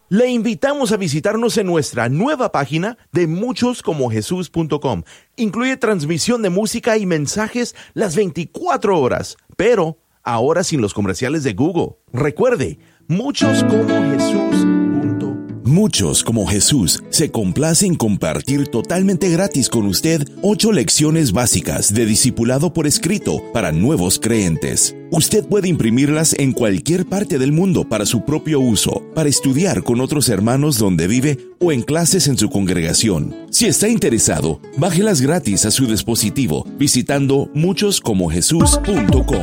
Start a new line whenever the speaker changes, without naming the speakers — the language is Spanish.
Le invitamos a visitarnos en nuestra nueva página de muchoscomojesús.com. Incluye transmisión de música y mensajes las 24 horas, pero ahora sin los comerciales de Google. Recuerde, muchoscomojesús.com.
Muchos como Jesús se complace en compartir totalmente gratis con usted 8 lecciones básicas de discipulado por escrito para nuevos creyentes. Usted puede imprimirlas en cualquier parte del mundo para su propio uso, para estudiar con otros hermanos donde vive o en clases en su congregación. Si está interesado, bájelas gratis a su dispositivo visitando muchoscomojesús.com.